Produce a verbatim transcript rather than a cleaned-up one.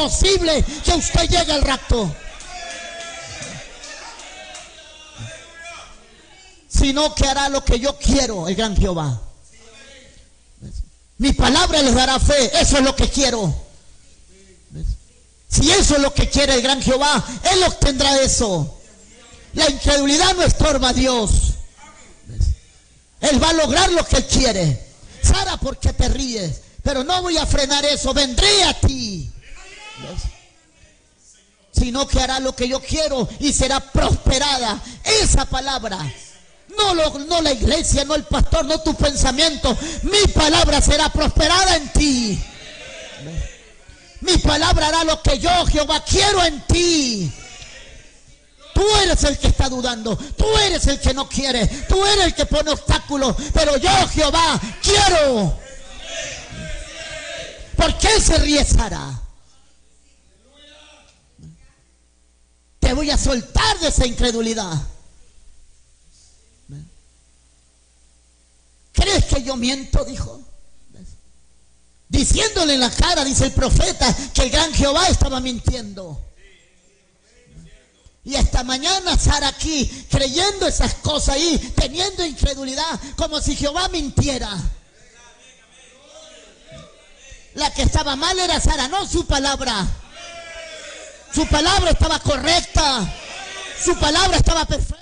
posible que usted llegue al rapto, sino que hará lo que yo quiero, el gran Jehová. Mi palabra les dará fe, eso es lo que quiero. Si eso es lo que quiere el gran Jehová, Él obtendrá eso. La incredulidad no estorba a Dios. Él va a lograr lo que Él quiere. Sara, ¿por qué te ríes? Pero no voy a frenar eso, vendré a ti. ¿Ves? Sino que hará lo que yo quiero y será prosperada. Esa palabra, no, lo, no la iglesia, no el pastor, no tu pensamiento. Mi palabra será prosperada en ti. ¿Ves? Mi palabra hará lo que yo, Jehová, quiero en ti. Tú eres el que está dudando, tú eres el que no quiere, tú eres el que pone obstáculos, pero yo, Jehová, quiero. ¿Por qué se ríe Sara? Te voy a soltar de esa incredulidad. ¿Crees que yo miento? Dijo. Diciéndole en la cara, dice el profeta, que el gran Jehová estaba mintiendo. Y esta mañana Sara aquí, creyendo esas cosas ahí, teniendo incredulidad, como si Jehová mintiera. La que estaba mal era Sara, no su palabra. Su palabra estaba correcta. Su palabra estaba perfecta.